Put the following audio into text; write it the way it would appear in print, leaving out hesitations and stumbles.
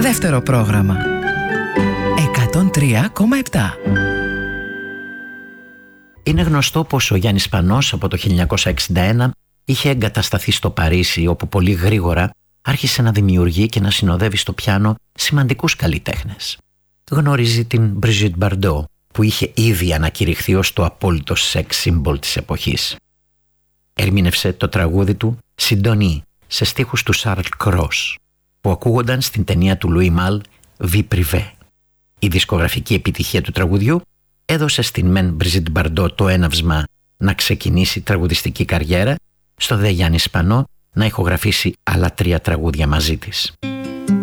Δεύτερο πρόγραμμα 103,7. Είναι γνωστό πως ο Γιάννης Πανός από το 1961 είχε εγκατασταθεί στο Παρίσι, όπου πολύ γρήγορα άρχισε να δημιουργεί και να συνοδεύει στο πιάνο σημαντικούς καλλιτέχνες. Γνωρίζει την Brigitte Bardot, που είχε ήδη ανακηρυχθεί ως το απόλυτο σεξ σύμβολ της εποχής. Ερμήνευσε το τραγούδι του «Συντονί» σε στίχους του Charles Cros, που ακούγονταν στην ταινία του Louis Malle «Vie privée». Η δισκογραφική επιτυχία του τραγουδιού έδωσε στην μεν Brigitte Bardot το έναυσμα να ξεκινήσει τραγουδιστική καριέρα, στο δε Γιάννη Σπανό να ηχογραφήσει άλλα 3 τραγούδια μαζί της.